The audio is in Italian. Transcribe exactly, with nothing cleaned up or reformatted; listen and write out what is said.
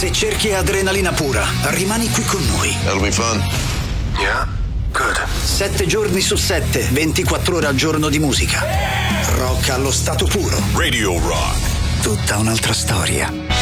Se cerchi adrenalina pura, rimani qui con noi. That'll be fun. Yeah, good. Sette giorni su sette, ventiquattro ore al giorno di musica. Rock allo stato puro. Radio Rock. Tutta un'altra storia.